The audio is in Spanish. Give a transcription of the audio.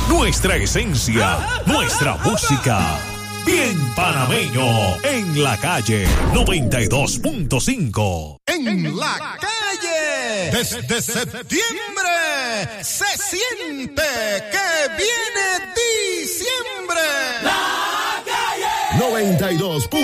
nuestra esencia, nuestra música. Bien panameño, en la calle 92.5. En la calle, desde septiembre, se siente que viene diciembre. La calle 92.